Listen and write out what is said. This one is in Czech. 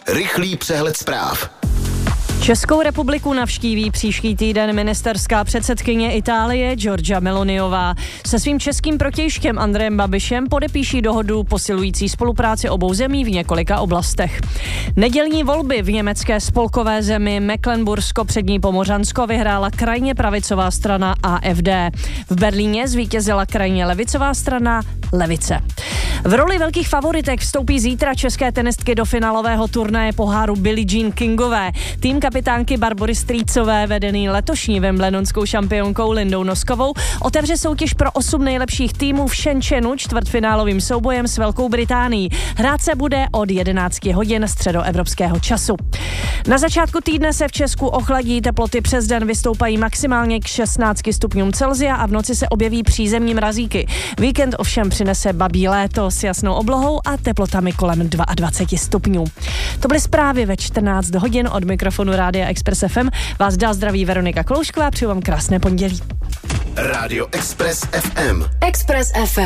Rychlý přehled zpráv. Českou republiku navštíví příští týden ministerská předsedkyně Itálie Giorgia Meloniová. Se svým českým protějškem Andrejem Babišem podepíší dohodu posilující spolupráci obou zemí v několika oblastech. Nedělní volby v německé spolkové zemi Mecklenbursko-Přední Pomořansko vyhrála krajně pravicová strana AfD. V Berlíně zvítězila krajně levicová strana Levice. V roli velkých favoritek vstoupí zítra české tenistky do finálového turnaje poháru Billie Jean Kingové. Tým kapitánky Barbory Strýcové, vedený letošní wimbledonskou šampionkou Lindou Noskovou, otevře soutěž pro 8 nejlepších týmů v Shenzhenu čtvrtfinálovým soubojem s Velkou Británií. Hrát se bude od 11 hodin středoevropského času. Na začátku týdne se v Česku ochladí, teploty přes den vystoupají maximálně k 16 stupňům Celsia a v noci se objeví přízemní mrazíky. Víkend ovšem přinese babí léto s jasnou oblohou a teplotami kolem 22 stupňů. To byly zprávy ve 14 hodin od mikrofonu Rádia Express FM. Vás dál zdraví Veronika Kloušková, přeju vám krásné pondělí. Rádio Express FM. Express FM.